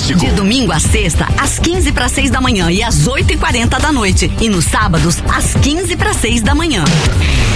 Fantástico. De domingo a sexta, às 5:45 da manhã e às 8:40 da noite. E nos sábados, às 5:45 da manhã.